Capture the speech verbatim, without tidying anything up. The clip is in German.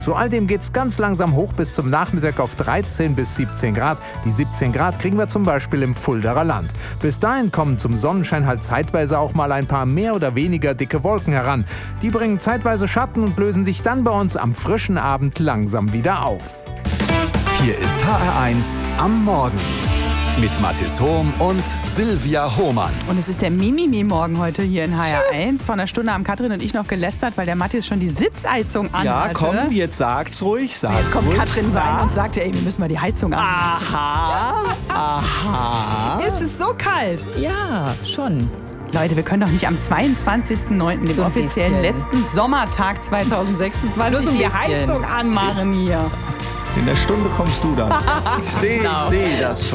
Zu all dem geht's ganz langsam hoch bis zum Nachmittag auf dreizehn bis siebzehn Grad. Die siebzehn Grad kriegen wir zum Beispiel im Fuldaer Land. Bis dahin kommen zum Sonnenschein halt zeitweise auch mal ein paar mehr oder weniger dicke Wolken heran. Die bringen zeitweise Schatten und lösen sich dann bei uns am frischen Abend langsam wieder auf. Hier ist H R eins am Morgen mit Mathis Hohm und Silvia Hohmann. Und es ist der Mimimi-Morgen heute hier in H R eins. Vor einer Stunde haben Katrin und ich noch gelästert, weil der Mathis schon die Sitzheizung anhatte. Ja, komm, jetzt sag's ruhig. Sag's Jetzt kommt ruhig. Katrin rein Ja. und sagte, ey, wir müssen mal die Heizung an. Aha, aha. Ist es so kalt? Ja, schon. Leute, wir können doch nicht am zweiundzwanzigsten neunten, den So ein offiziellen bisschen. letzten Sommertag zweitausendsechsundzwanzig, Nur so ein die bisschen. Heizung anmachen hier. In der Stunde kommst du dann. Ich sehe, Genau. ich sehe das schon.